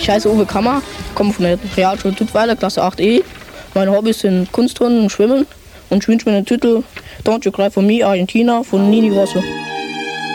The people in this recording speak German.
Ich heiße Uwe Kammer, komme von der Realschule Duttweiler, Klasse 8e. Meine Hobbys sind Kunstturnen und Schwimmen und ich wünsche mir den Titel Don't You Cry For Me, Argentina von Nini Grosso.